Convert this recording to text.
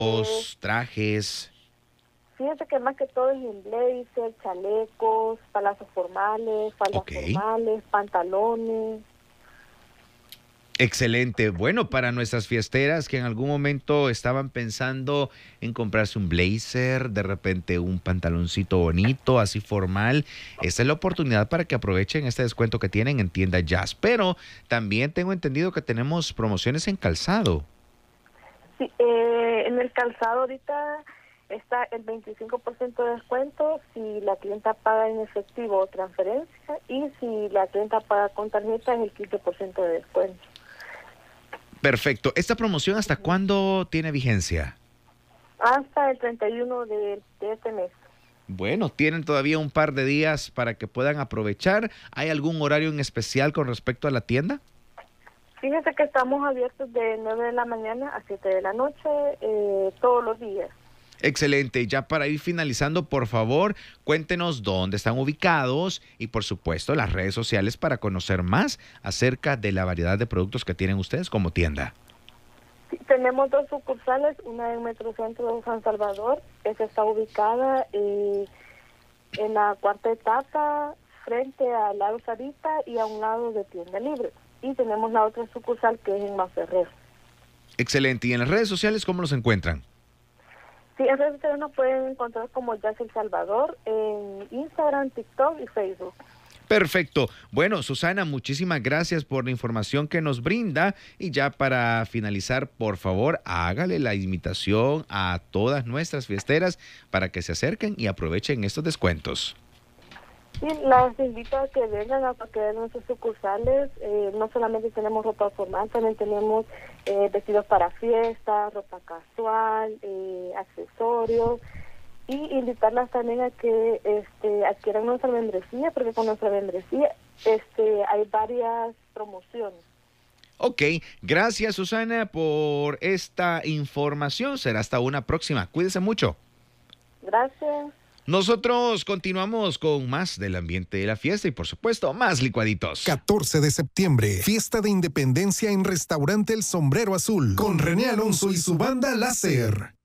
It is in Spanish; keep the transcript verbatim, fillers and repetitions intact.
Equipos, eh, trajes. Fíjense que más que todo es en blazer, chalecos, palazos formales, faldas Okay. formales, pantalones. Excelente. Bueno, para nuestras fiesteras que en algún momento estaban pensando en comprarse un blazer, de repente un pantaloncito bonito, así formal, esta es la oportunidad para que aprovechen este descuento que tienen en tienda Jazz. Pero también tengo entendido que tenemos promociones en calzado. Sí, eh, en el calzado ahorita está el veinticinco por ciento de descuento si la clienta paga en efectivo o transferencia, y si la clienta paga con tarjeta es el quince por ciento de descuento. Perfecto. ¿Esta promoción hasta uh-huh. cuándo tiene vigencia? Hasta el treinta y uno de, de este mes. Bueno, tienen todavía un par de días para que puedan aprovechar. ¿Hay algún horario en especial con respecto a la tienda? Fíjense que estamos abiertos de nueve de la mañana a siete de la noche eh, todos los días. Excelente. Ya para ir finalizando, por favor, cuéntenos dónde están ubicados y, por supuesto, las redes sociales para conocer más acerca de la variedad de productos que tienen ustedes como tienda. Sí, tenemos dos sucursales, una en Metrocentro de San Salvador, esa está ubicada eh, en la cuarta etapa, frente al lado Sarita y a un lado de Tienda Libre. Y tenemos la otra sucursal que es en Maferrer. Excelente. ¿Y en las redes sociales cómo los encuentran? Sí, en redes sociales nos pueden encontrar como Jazz El Salvador en Instagram, TikTok y Facebook. Perfecto. Bueno, Susana, muchísimas gracias por la información que nos brinda. Y ya para finalizar, por favor, hágale la invitación a todas nuestras fiesteras para que se acerquen y aprovechen estos descuentos. Sí, las invito a que vengan a cualquiera de nuestros sucursales. Eh, no solamente tenemos ropa formal, también tenemos eh, vestidos para fiestas, ropa casual, eh, accesorios. Y invitarlas también a que este, adquieran nuestra membresía, porque con nuestra membresía este, hay varias promociones. Ok, gracias Susana por esta información. Será hasta una próxima. Cuídese mucho. Gracias. Nosotros continuamos con más del ambiente de la fiesta y, por supuesto, más licuaditos. catorce de septiembre, fiesta de independencia en Restaurante El Sombrero Azul, con René Alonso y su banda Láser.